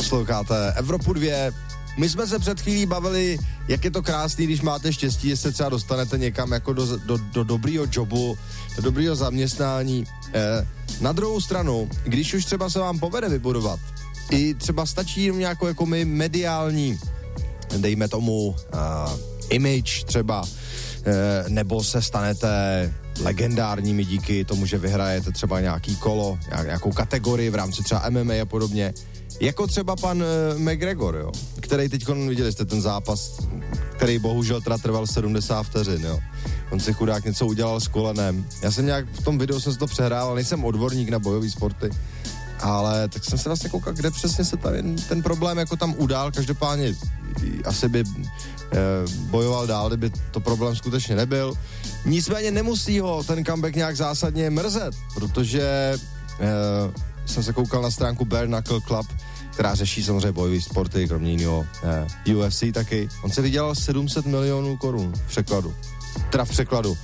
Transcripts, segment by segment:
Posloucháte Evropu 2. My jsme se před chvílí bavili, jak je to krásný, když máte štěstí, že se třeba dostanete někam jako do dobrýho jobu, do dobrýho zaměstnání. Na druhou stranu, když už třeba se vám povede vybudovat, i třeba stačí jenom nějakou jako mediální, dejme tomu, image třeba, nebo se stanete legendárními díky tomu, že vyhrajete třeba nějaký kolo, nějakou kategorii v rámci třeba MMA a podobně. Jako třeba pan McGregor, jo, který teď, viděli jste ten zápas, který bohužel teda trval 70 vteřin, jo. On si chudák něco udělal s kolenem. Já jsem nějak, v tom videu jsem si to přehrál, nejsem odborník na bojové sporty, ale tak jsem se vlastně koukal, kde přesně se tady ten problém jako tam udál. Každopádně asi by bojoval dál, kdyby to problém skutečně nebyl. Nicméně nemusí ho ten comeback nějak zásadně mrzet, protože jsem se koukal na stránku Bare Knuckle Club, která řeší samozřejmě bojové sporty, kromě jiného UFC taky. On se vydělal 700 milionů korun v překladu. Teda v překladu.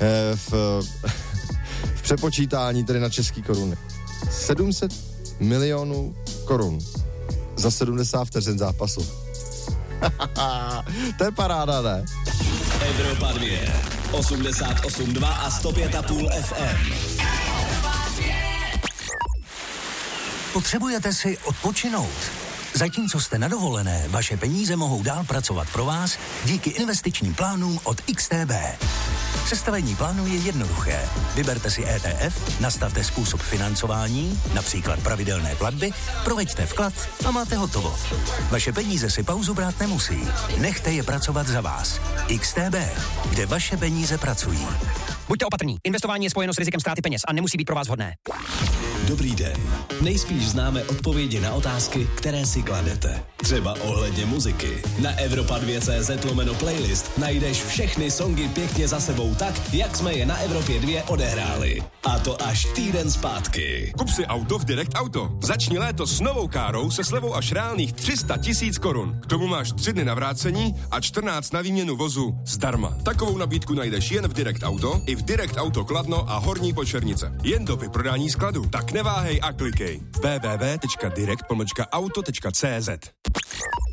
V přepočítání tedy na český koruny. 700 milionů korun za 70 vteřin zápasu. To je paráda, ne? Evropa 2, 88,2 a 105,5 FM. Potřebujete si odpočinout? Zatímco jste na dovolené, vaše peníze mohou dál pracovat pro vás díky investičním plánům od XTB. Sestavení plánu je jednoduché. Vyberte si ETF, nastavte způsob financování, například pravidelné platby, proveďte vklad a máte hotovo. Vaše peníze si pauzu brát nemusí. Nechte je pracovat za vás. XTB, kde vaše peníze pracují. Buďte opatrní. Investování je spojeno s rizikem ztráty peněz a nemusí být pro vás vhodné. Dobrý den. Nejspíš známe odpovědi na otázky, které si kladete. Třeba ohledně muziky. Na Evropa2.cz/playlist najdeš všechny songy pěkně za sebou tak, jak jsme je na Evropě 2 odehráli. A to až týden zpátky. Kup si auto v Direct Auto. Začni léto s novou károu se slevou až reálných 300 000 korun. K tomu máš 3 dny na vrácení a 14 na výměnu vozu zdarma. Takovou nabídku najdeš jen v Direct Auto, i v Direct Auto Kladno a Horní Počernice. Jen do vyprodání skladu. Tak neváhej a klikej. www.direct-auto.cz